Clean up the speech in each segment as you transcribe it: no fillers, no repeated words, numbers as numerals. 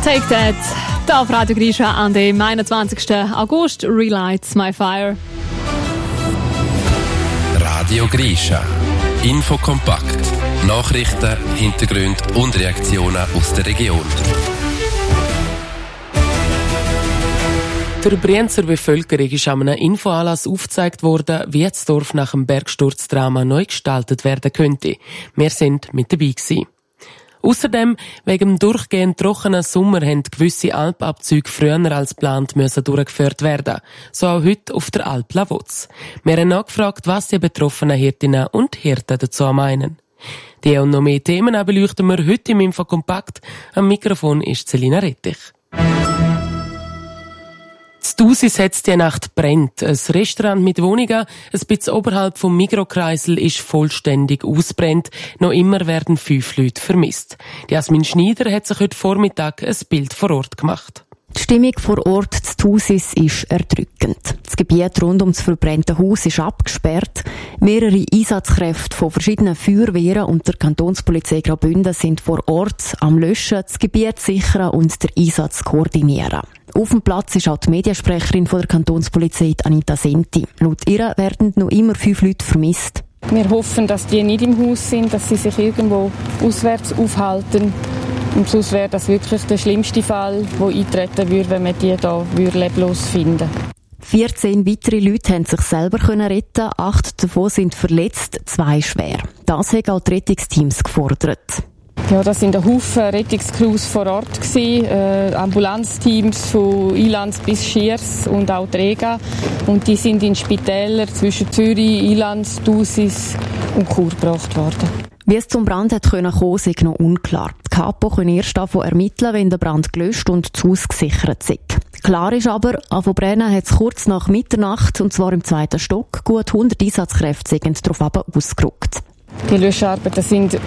Take That. Da auf Radio Grisha an dem 21. August. Relights My Fire. Radio Grisha. Infokompakt. Nachrichten, Hintergründe und Reaktionen aus der Region. Der Brienzer Bevölkerung ist an einem Infoanlass aufgezeigt worden, wie das Dorf nach dem Bergsturzdrama neu gestaltet werden könnte. Wir sind mit dabei gewesen. Außerdem, wegen dem durchgehend trockenen Sommer haben gewisse Alpabzüge früher als geplant durchgeführt werden. So auch heute auf der Alp Lavotz. Wir haben nachgefragt, was die betroffenen Hirtinnen und Hirten dazu meinen. Die und noch mehr Themen beleuchten wir heute im Infokompakt. Am Mikrofon ist Selina Rettich. Das Thusis hat die Nacht brennt. Ein Restaurant mit Wohnungen, ein bisschen oberhalb vom Mikrokreisel, ist vollständig ausbrennt. Noch immer werden 5 Leute vermisst. Jasmin Schneider hat sich heute Vormittag ein Bild vor Ort gemacht. Die Stimmung vor Ort zu Thusis ist erdrückend. Das Gebiet rund um das verbrannte Haus ist abgesperrt. Mehrere Einsatzkräfte von verschiedenen Feuerwehren und der Kantonspolizei Graubünden sind vor Ort am Löschen, das Gebiet sichern und den Einsatz koordinieren. Auf dem Platz ist auch die Mediensprecherin von der Kantonspolizei, Anita Senti. Laut ihr werden noch immer 5 Leute vermisst. Wir hoffen, dass die nicht im Haus sind, dass sie sich irgendwo auswärts aufhalten. Und sonst wäre das wirklich der schlimmste Fall, der eintreten würde, wenn wir die hier leblos finden. 14 weitere Leute haben sich selber retten. 8 davon sind verletzt, 2 schwer. Das haben auch die Rettungsteams gefordert. Ja, das sind ein Haufen Rettungscrews vor Ort gewesen, Ambulanzteams von Ilanz bis Schiers und auch Träger. Und die sind in Spitäler zwischen Zürich, Ilanz, Thusis und Chur gebracht worden. Wie es zum Brand kommen konnte, ist noch unklar. Die Kapo können erst davon ermitteln, wenn der Brand gelöscht und das Haus gesichert ist. Klar ist aber, angefangen brennen hat es kurz nach Mitternacht, und zwar im 2. Stock. Gut 100 Einsatzkräfte sind darauf ausgerückt. Die Löscharbeiten sind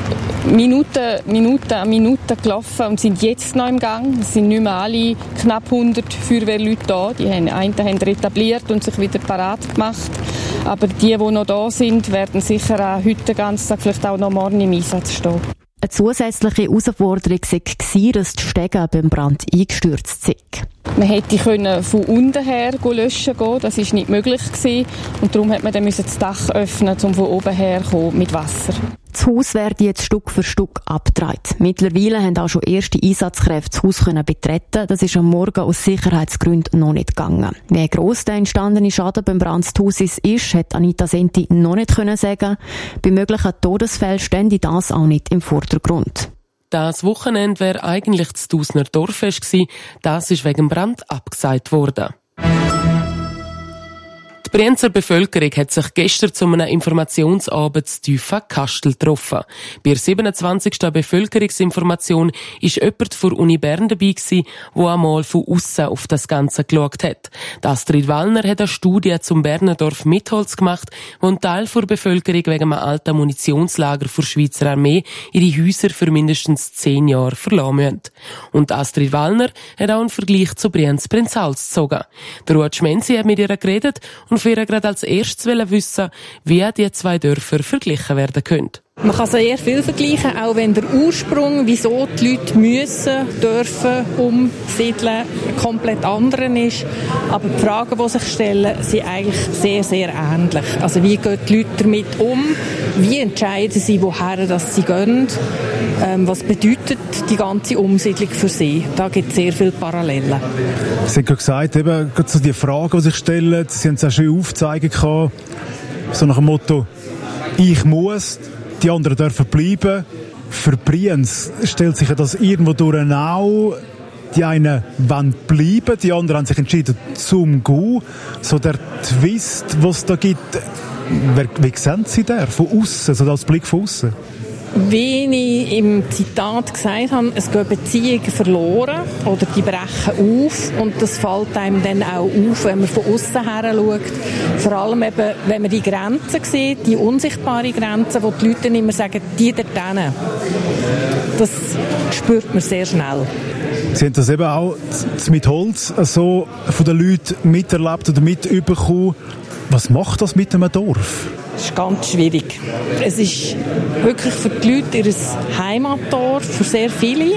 Minuten an Minuten gelaufen und sind jetzt noch im Gang. Es sind nicht mehr alle knapp 100 Feuerwehrleute da. Die einen haben retabliert und sich wieder parat gemacht. Aber die noch da sind, werden sicher auch heute den ganzen Tag, vielleicht auch noch morgen im Einsatz stehen. Eine zusätzliche Herausforderung war, dass die Stege beim Brand eingestürzt sind. Man hätte von unten her löschen gehen. Das war nicht möglich gewesen. Und darum musste man das Dach öffnen, um von oben her mit Wasser. Das Haus werde jetzt Stück für Stück abgedreht. Mittlerweile haben auch schon erste Einsatzkräfte das Haus betreten. Das ist am Morgen aus Sicherheitsgründen noch nicht gegangen. Wie gross der entstandene Schaden beim Brand des Hauses ist, hat Anita Senti noch nicht sagen. Bei möglichen Todesfällen stände das auch nicht im Vordergrund. Das Wochenende wäre eigentlich das Thusner Dorffest gewesen. Das ist wegen Brand abgesagt worden. Die Brienzer Bevölkerung hat sich gestern zu einem Informationsabend zu Tüfa-Kastel getroffen. Bei der 27. Bevölkerungsinformation war jemand von der Uni Bern dabei gewesen, der einmal von aussen auf das Ganze geschaut hat. Astrid Wallner hat eine Studie zum Berner Dorf Mitholz gemacht, wo ein Teil der Bevölkerung wegen einem alten Munitionslager der Schweizer Armee ihre Häuser für mindestens 10 Jahre verlassen müssen. Und Astrid Wallner hat auch einen Vergleich zu Brienz-Prenzhals gezogen. Der Ruud Schmenzi hat mit ihr geredet und wir gerade als erstes wissen, wie die 2 Dörfer verglichen werden können. Man kann sehr viel vergleichen, auch wenn der Ursprung, wieso die Leute dürfen umsiedeln, komplett anderen ist. Aber die Fragen, die sich stellen, sind eigentlich sehr, sehr ähnlich. Also wie gehen die Leute damit um? Wie entscheiden sie, woher das sie gehen? Was bedeutet die ganze Umsiedlung für sie? Da gibt es sehr viele Parallelen. Sie haben gerade gesagt, eben, gerade so die Fragen, die sich stellen, Sie haben es auch schön aufzeigen können, so nach dem Motto, ich muss, die anderen dürfen bleiben. Für Brienz stellt sich das irgendwo durch auch. Die einen wollen bleiben, die anderen haben sich entschieden zum Gehen. So der Twist, den es da gibt, wie sehen Sie den von außen, so als Blick von außen? Wie ich im Zitat gesagt habe, es gehen Beziehungen verloren oder die brechen auf und das fällt einem dann auch auf, wenn man von aussen her schaut. Vor allem eben, wenn man die Grenzen sieht, die unsichtbare Grenzen, wo die Leute dann immer sagen, die dort hinten. Das spürt man sehr schnell. Sie haben das eben auch mit Holz so von den Leuten miterlebt oder mitbekommen. Was macht das mit einem Dorf? Das ist ganz schwierig. Es ist wirklich für die Leute ihr Heimatdorf, für sehr viele.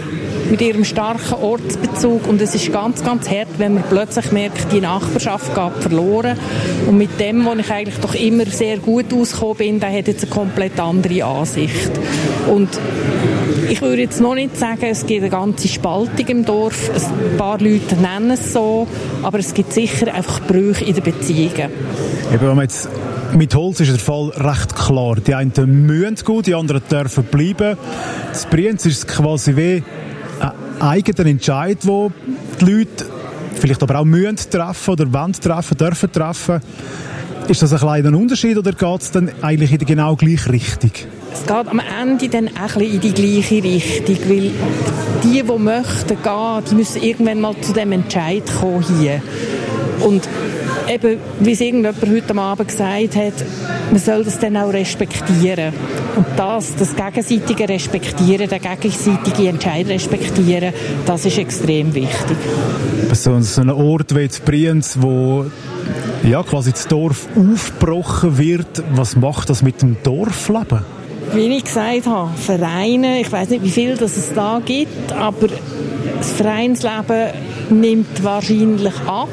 mit ihrem starken Ortsbezug. Und es ist ganz, ganz hart, wenn man plötzlich merkt, die Nachbarschaft geht verloren. Und mit dem, wo ich eigentlich doch immer sehr gut ausgekommen bin, der hat jetzt eine komplett andere Ansicht. Und ich würde jetzt noch nicht sagen, es gibt eine ganze Spaltung im Dorf. Ein paar Leute nennen es so, aber es gibt sicher einfach Brüche in den Beziehungen. Wenn man jetzt mit Holz ist der Fall recht klar. Die einen müssen gut, die anderen dürfen bleiben. In Brienz ist es quasi wie ein eigener Entscheid, den die Leute vielleicht aber auch müssen treffen oder wollen treffen, dürfen treffen. Ist das ein kleiner Unterschied oder geht es dann eigentlich in die genau gleiche Richtung? Es geht am Ende dann auch ein bisschen in die gleiche Richtung, weil die möchten gehen, die müssen irgendwann mal zu dem Entscheid kommen hier. Und eben, wie es irgendjemand heute am Abend gesagt hat, man soll das dann auch respektieren. Und das gegenseitige Respektieren, der gegenseitige Entscheid respektieren, das ist extrem wichtig. So ein Ort wie jetzt Brienz, wo ja, quasi das Dorf aufgebrochen wird, was macht das mit dem Dorfleben? Wie ich gesagt habe, Vereine, ich weiss nicht, wie viel es da gibt, aber das Vereinsleben nimmt wahrscheinlich ab.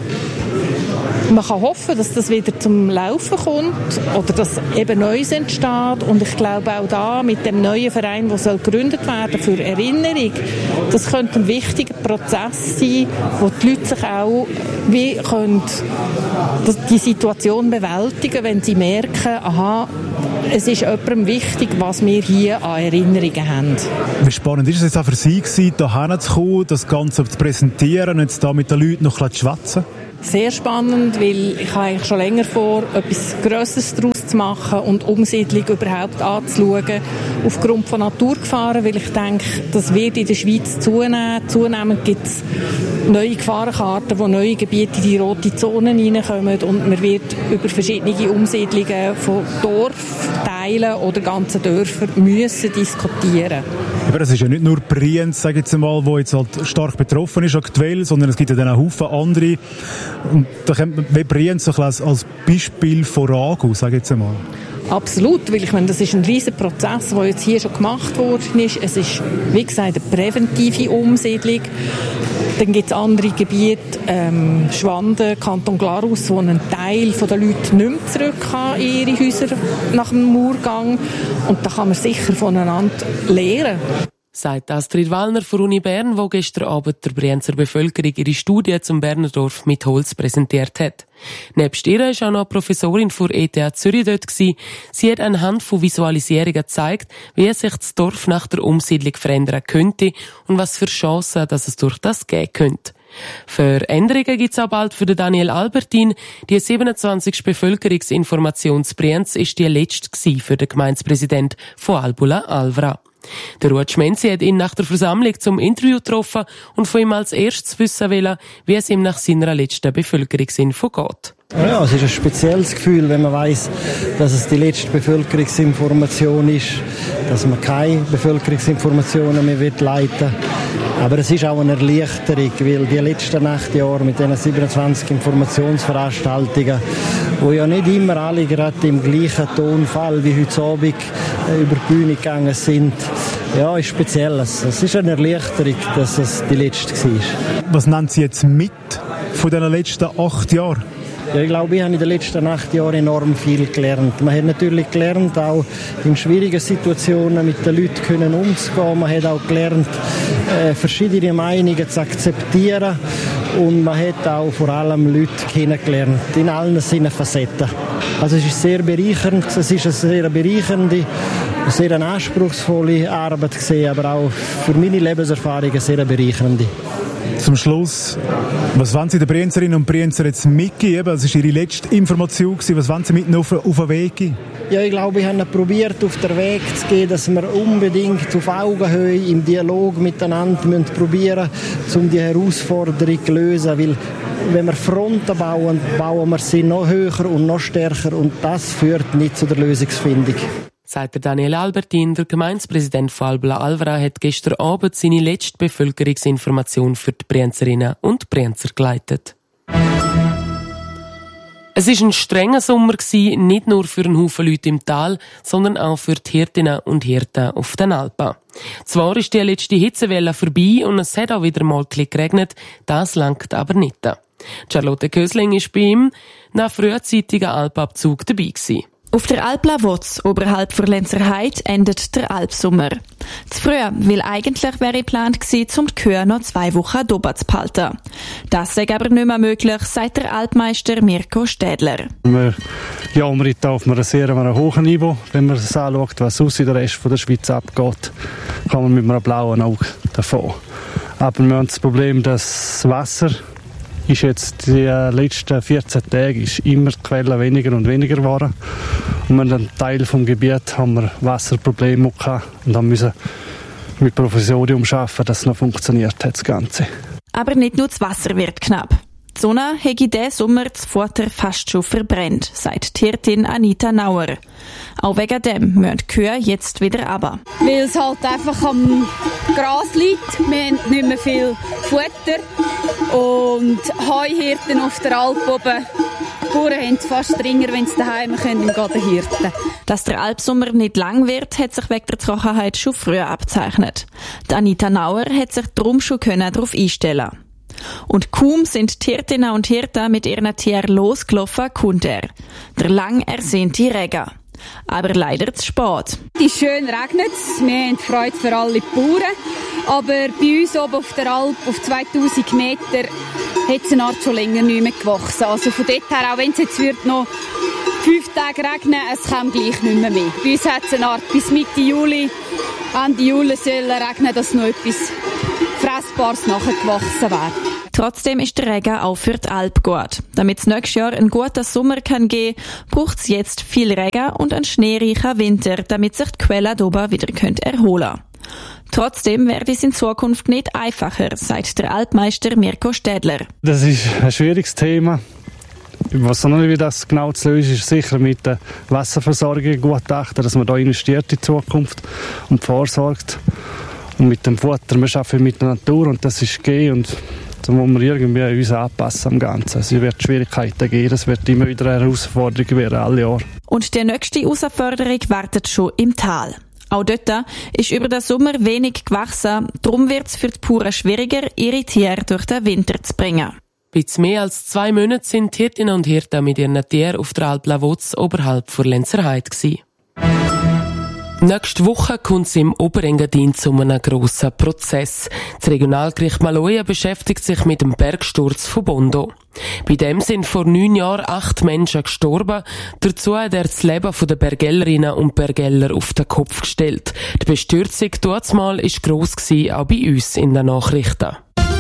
Man kann hoffen, dass das wieder zum Laufen kommt oder dass eben Neues entsteht. Und ich glaube auch da mit dem neuen Verein, der gegründet werden soll für Erinnerung, das könnte ein wichtiger Prozess sein, wo die Leute sich auch wie können die Situation bewältigen, wenn sie merken, aha, es ist jemandem wichtig, was wir hier an Erinnerungen haben. Wie spannend ist es jetzt auch für Sie gewesen, hierher zu kommen, das Ganze zu präsentieren und jetzt da mit den Leuten noch ein bisschen zu schwätzen? Sehr spannend, weil ich habe eigentlich schon länger vor, etwas Grosses daraus zu machen und Umsiedlung überhaupt anzuschauen, aufgrund von Naturgefahren, weil ich denke, das wird in der Schweiz zunehmen. Zunehmend gibt es neue Gefahrenkarten, wo neue Gebiete in die rote Zone reinkommen und man wird über verschiedene Umsiedlungen von Dorfteilen oder ganzen Dörfern müssen diskutieren. Aber es ist ja nicht nur Brienz, sage ich jetzt mal, wo jetzt halt stark betroffen ist aktuell, sondern es gibt ja dann auch Haufen andere. Und da kommt man wie Brienz als Beispiel vorangehen, sage ich jetzt einmal. Absolut, weil ich meine, das ist ein riesen Prozess, der jetzt hier schon gemacht worden ist. Es ist, wie gesagt, eine präventive Umsiedlung. Dann gibt es andere Gebiete, Schwanden, Kanton Glarus, wo ein Teil der Leute nicht mehr zurück kann in ihre Häuser nach dem Murgang. Und da kann man sicher voneinander lernen. Sagt Astrid Wallner von Uni Bern, die gestern Abend der Brienzer Bevölkerung ihre Studie zum Berner Dorf mit Holz präsentiert hat. Nebst ihr war auch noch eine Professorin von ETH Zürich dort gewesen. Sie hat anhand von Visualisierungen gezeigt, wie sich das Dorf nach der Umsiedlung verändern könnte und was für Chancen dass es durch das geben könnte. Veränderungen gibt es auch bald für Daniel Albertin. Die 27. Bevölkerungsinformation zu Brienz ist die letzte für den Gemeindepräsident von Albula Alvra. Der Ruud Schmenzi hat ihn nach der Versammlung zum Interview getroffen und von ihm als erstes wissen wollen, wie es ihm nach seiner letzten Bevölkerungsinfo geht. Ja, es ist ein spezielles Gefühl, wenn man weiss, dass es die letzte Bevölkerungsinformation ist, dass man keine Bevölkerungsinformationen mehr leiten will. Aber es ist auch eine Erleichterung, weil die letzten 8 Jahre mit diesen 27 Informationsveranstaltungen, wo ja nicht immer alle gerade im gleichen Tonfall wie heute Abend über die Bühne gegangen sind, ja, ist speziell. Es ist eine Erleichterung, dass es die letzte war. Was nehmen Sie jetzt mit von diesen letzten 8 Jahren? Ja, ich glaube, ich habe in den letzten 8 Jahren enorm viel gelernt. Man hat natürlich gelernt, auch in schwierigen Situationen mit den Leuten können umzugehen. Man hat auch gelernt, verschiedene Meinungen zu akzeptieren. Und man hat auch vor allem Leute kennengelernt, in allen seinen Facetten. Also es ist sehr bereichernd, es ist eine sehr bereichernde, sehr anspruchsvolle Arbeit gewesen, aber auch für meine Lebenserfahrung eine sehr bereichernde. Zum Schluss, was wollen Sie den Brienzerinnen und Brienzer jetzt mitgeben? Das war Ihre letzte Information. Was wollen Sie mit auf den Weg geben? Ja, ich glaube, ich habe probiert, auf den Weg zu gehen, dass wir unbedingt auf Augenhöhe im Dialog miteinander probieren müssen, um die Herausforderung zu lösen. Weil wenn wir Fronten bauen, bauen wir sie noch höher und noch stärker und das führt nicht zu der Lösungsfindung. Sagt Daniel Albertin, der Gemeindepräsident von Albula Alvra, hat gestern Abend seine letzte Bevölkerungsinformation für die Brienzerinnen und Brienzer geleitet. Es war ein strenger Sommer, nicht nur für einen Haufen Leute im Tal, sondern auch für die Hirtinnen und Hirten auf den Alpen. Zwar ist die letzte Hitzewelle vorbei und es hat auch wieder mal geregnet, das langt aber nicht. Charlotte Kösling war bei ihm nach frühzeitigen Alpabzug dabei gewesen. Auf der Alp Lavotz, oberhalb von Lenzerheide, endet der Alpsommer. Zu früh, weil eigentlich wäre geplant gewesen, um die Kühe noch 2 Wochen oben zu behalten. Das sei aber nicht mehr möglich, sagt der Alpmeister Mirko Städler. Wir jammern hier auf einem sehr hohen Niveau. Wenn man es anschaut, was sonst in der Rest der Schweiz abgeht, kann man mit einem blauen Auge davon. Aber wir haben das Problem, dass das Wasser ist jetzt die letzten 14 Tage ist immer die Quelle weniger und weniger geworden. Und in einem Teil des Gebiets haben wir Wasserprobleme gehabt und haben müssen mit Provisorium arbeiten, dass es noch funktioniert hat, das Ganze. Aber nicht nur das Wasser wird knapp. Die Sonne hätte diesen Sommer das Futter fast schon verbrennt, sagt die Hirtin Anita Nauer. Auch wegen dem müssen die Kühe jetzt wieder runter. Weil es halt einfach am Gras liegt. Wir haben nicht mehr viel Futter. Und Heuhirten auf der Alp oben. Die Bauern haben es fast dringender, wenn sie daheim im Garten hirten. Dass der Alpsommer nicht lang wird, hat sich wegen der Trockenheit schon früher abgezeichnet. Die Anita Nauer hat sich darum schon darauf einstellen können. Und kaum sind die Hirtinnen und Hirten mit ihren Tieren losgelaufen, kommt er. Der lang ersehnte Regen. Aber leider zu spät. Es ist schön, regnet es. Wir haben Freude für alle Bauern. Aber bei uns oben auf der Alp, auf 2000 Meter, hat es eine Art schon länger nicht mehr gewachsen. Also von dort her, auch wenn es jetzt noch 5 Tage regnen, es kommt gleich nicht mehr. Bei uns hat es eine Art bis Mitte Juli, Ende Juli soll regnen, dass noch etwas Fressbares nachgewachsen wäre. Trotzdem ist der Regen auch für die Alp gut. Damit es nächstes Jahr einen guten Sommer geben kann, braucht es jetzt viel Regen und einen schneereichen Winter, damit sich die Quellen oben wieder erholen können. Trotzdem werde es in Zukunft nicht einfacher, sagt der Alpmeister Mirko Städler. Das ist ein schwieriges Thema. Ich weiß noch nicht, wie das genau zu lösen ist. Sicher mit der Wasserversorgung gut achten, dass man da investiert in die Zukunft und vorsorgt. Und mit dem Futter, wir arbeiten mit der Natur und das ist gegeben. Und da muss man irgendwie uns anpassen am Ganzen. Also es wird Schwierigkeiten geben, es wird immer wieder eine Herausforderung werden, alle Jahre. Und die nächste Herausforderung wartet schon im Tal. Auch dort ist über den Sommer wenig gewachsen, darum wird es für die Bauern schwieriger, ihre Tiere durch den Winter zu bringen. Bis mehr als 2 Monate sind die Hirtinnen und Hirten mit ihren Tieren auf der Alp Lavotz oberhalb von Lenzerheide gewesen. Nächste Woche kommt es im Oberengadin zu einem grossen Prozess. Das Regionalgericht Maloja beschäftigt sich mit dem Bergsturz von Bondo. Bei dem sind vor 9 Jahren 8 Menschen gestorben. Dazu hat er das Leben der Bergellerinnen und Bergeller auf den Kopf gestellt. Die Bestürzung damals war gross, auch bei uns in den Nachrichten.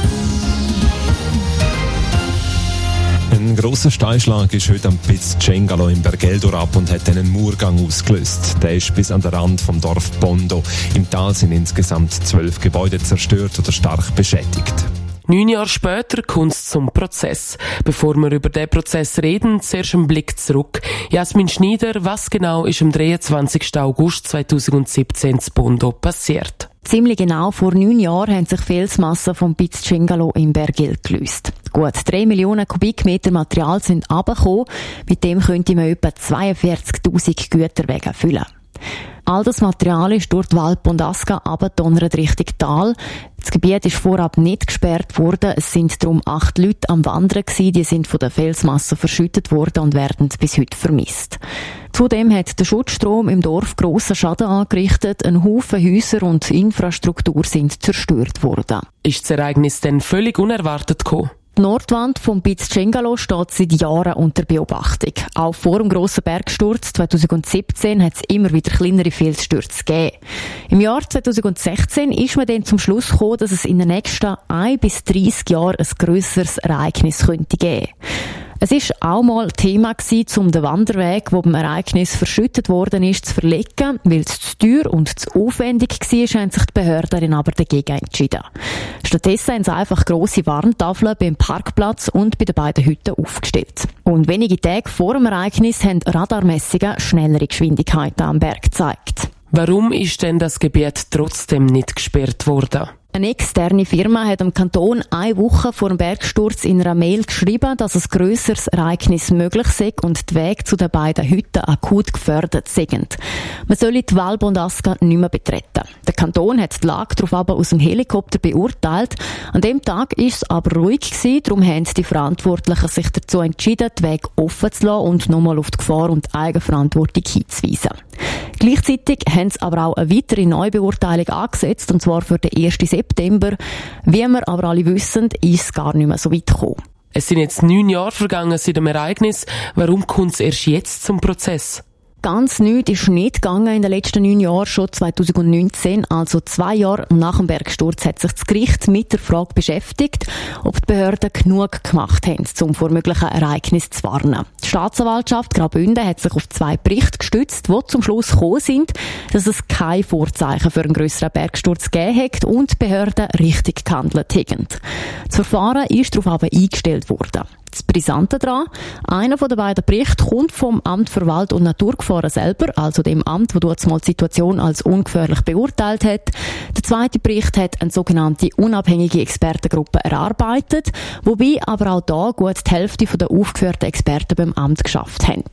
Ein grosser Steinschlag ist heute am Piz Cengalo im Bergeldor ab und hat einen Murgang ausgelöst. Der ist bis an den Rand vom Dorf Bondo. Im Tal sind insgesamt 12 Gebäude zerstört oder stark beschädigt. 9 Jahre später kommt es zum Prozess. Bevor wir über den Prozess reden, zuerst einen Blick zurück. Jasmin Schneider, was genau ist am 23. August 2017 in Bondo passiert? Ziemlich genau vor 9 Jahren haben sich Felsmassen vom Piz Cengalo im Bergil gelöst. Gut 3 Millionen Kubikmeter Material sind runtergekommen. Mit dem könnte man etwa 42.000 Güterwege füllen. All das Material ist durch die Valp und Asca abgedonnert Richtung Tal. Das Gebiet ist vorab nicht gesperrt worden. Es sind darum 8 Leute am Wandern gewesen. Die sind von der Felsmasse verschüttet worden und werden bis heute vermisst. Zudem hat der Schutzstrom im Dorf grossen Schaden angerichtet. Ein Haufen Häuser und Infrastruktur sind zerstört worden. Ist das Ereignis denn völlig unerwartet gekommen? Die Nordwand vom Piz Cengalo steht seit Jahren unter Beobachtung. Auch vor dem grossen Bergsturz 2017 hat es immer wieder kleinere Felsstürze gegeben. Im Jahr 2016 ist man dann zum Schluss gekommen, dass es in den nächsten 1 bis 30 Jahren ein grösseres Ereignis könnte geben. Es war auch mal Thema gewesen, um den Wanderweg, der beim Ereignis verschüttet worden ist, zu verlegen. Weil es zu teuer und zu aufwendig war, haben sich die Behörden aber dagegen entschieden. Stattdessen haben sie einfach grosse Warntafeln beim Parkplatz und bei den beiden Hütten aufgestellt. Und wenige Tage vor dem Ereignis haben Radarmessungen schnellere Geschwindigkeiten am Berg gezeigt. Warum ist denn das Gebiet trotzdem nicht gesperrt worden? Eine externe Firma hat dem Kanton eine Woche vor dem Bergsturz in einer Mail geschrieben, dass ein grösseres Ereignis möglich sei und die Wege zu den beiden Hütten akut gefährdet seien. Man solle die Val Bondasca nicht mehr betreten. Der Kanton hat die Lage darauf aber aus dem Helikopter beurteilt. An dem Tag war es aber ruhig gewesen, darum haben die Verantwortlichen sich dazu entschieden, die Wege offen zu lassen und nochmal auf die Gefahr und die Eigenverantwortung hinzuweisen. Gleichzeitig haben sie aber auch eine weitere Neubeurteilung angesetzt, und zwar für den 1. September. Wie wir aber alle wissen, ist es gar nicht mehr so weit gekommen. Es sind jetzt 9 Jahre vergangen seit dem Ereignis. Warum kommt es erst jetzt zum Prozess? Ganz nichts ist nicht gegangen in den letzten 9 Jahren. Schon 2019, also 2 Jahre nach dem Bergsturz, hat sich das Gericht mit der Frage beschäftigt, ob die Behörden genug gemacht haben, um vor möglichen Ereignissen zu warnen. Die Staatsanwaltschaft Graubünden hat sich auf 2 Berichte gestützt, die zum Schluss gekommen sind, dass es keine Vorzeichen für einen grösseren Bergsturz gegeben hat und die Behörden richtig gehandelt haben. Das Verfahren ist darauf aber eingestellt worden. Das Brisante daran: einer der beiden Berichte kommt vom Amt für Wald- und Naturgefahren selber, also dem Amt, das jetzt mal die Situation als ungefährlich beurteilt hat. Der zweite Bericht hat eine sogenannte unabhängige Expertengruppe erarbeitet, wobei aber auch da gut die Hälfte der aufgeführten Experten beim Amt geschafft haben.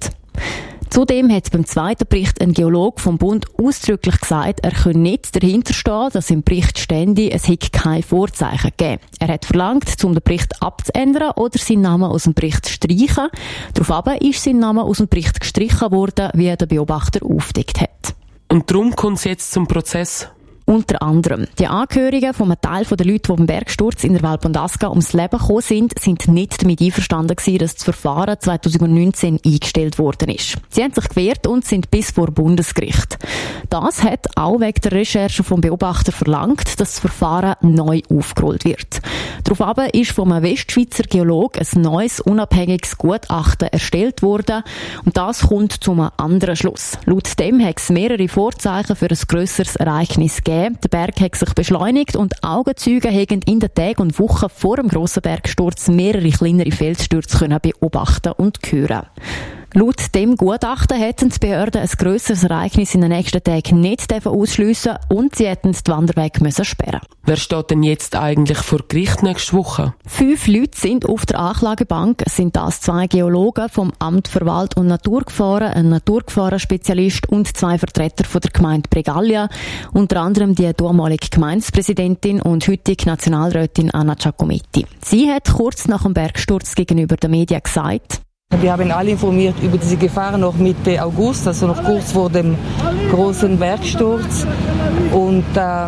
Zudem hat beim zweiten Bericht ein Geologe vom Bund ausdrücklich gesagt, er könne nicht dahinter stehen, dass im Bericht stände, es hätte keine Vorzeichen gegeben. Er hat verlangt, um den Bericht abzuändern oder seinen Namen aus dem Bericht zu streichen. Daraufhin ist sein Name aus dem Bericht gestrichen worden, wie der Beobachter aufgedeckt hat. Und darum kommt es jetzt zum Prozess? Unter anderem. Die Angehörigen von einem Teil der Leute, die beim Bergsturz in der Val Bondasca ums Leben gekommen sind nicht damit einverstanden gewesen, dass das Verfahren 2019 eingestellt worden ist. Sie haben sich gewehrt und sind bis vor Bundesgericht. Das hat auch wegen der Recherche vom Beobachter verlangt, dass das Verfahren neu aufgerollt wird. Daraufhin ist vom Westschweizer Geologen ein neues, unabhängiges Gutachten erstellt worden. Und das kommt zu einem anderen Schluss. Laut dem hat es mehrere Vorzeichen für ein grösseres Ereignis gegeben. Der Berg hat sich beschleunigt und Augenzeuge haben in den Tagen und Wochen vor dem grossen Bergsturz mehrere kleinere Felsstürze beobachten und hören. Laut dem Gutachten hätten die Behörden ein grösseres Ereignis in den nächsten Tagen nicht ausschliessen und sie hätten die Wanderwege sperren. Wer steht denn jetzt eigentlich vor Gericht nächste Woche? 5 Leute sind auf der Anklagebank. Es sind das 2 Geologen vom Amt für Wald- und Naturgefahren, ein Naturgefahrenspezialist und 2 Vertreter von der Gemeinde Bregallia, unter anderem die damalige Gemeindepräsidentin und heutige Nationalrätin Anna Giacometti. Sie hat kurz nach dem Bergsturz gegenüber den Medien gesagt: Wir haben alle informiert über diese Gefahr noch Mitte August, also noch kurz vor dem großen Bergsturz. Und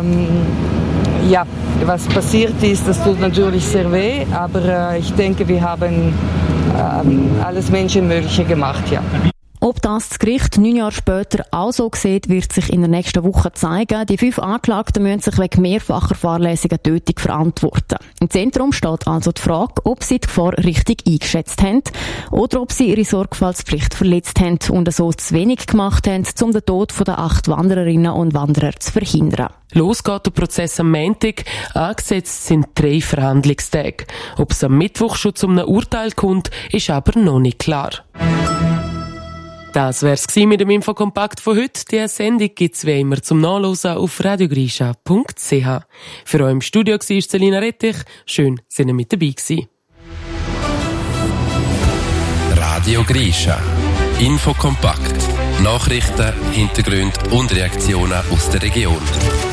was passiert ist, das tut natürlich sehr weh, aber ich denke, wir haben alles Menschenmögliche gemacht, ja. Ob das Gericht 9 Jahre später auch so sieht, wird sich in der nächsten Woche zeigen. Die 5 Anklagten müssen sich wegen mehrfacher fahrlässiger Tötung verantworten. Im Zentrum steht also die Frage, ob sie die Gefahr richtig eingeschätzt haben oder ob sie ihre Sorgfaltspflicht verletzt haben und so zu wenig gemacht haben, um den Tod der 8 Wandererinnen und Wanderer zu verhindern. Los geht der Prozess am Montag. Angesetzt sind 3 Verhandlungstage. Ob es am Mittwoch schon zu einem Urteil kommt, ist aber noch nicht klar. Das wär's mit dem Infokompakt von heute. Die Sendung gibt's wie immer zum Nachlesen auf radiogrisha.ch. Für euch im Studio war Selina Rettich. Schön, dass ihr mit dabei gewesen. Radio Grisha. Infokompakt. Nachrichten, Hintergründe und Reaktionen aus der Region.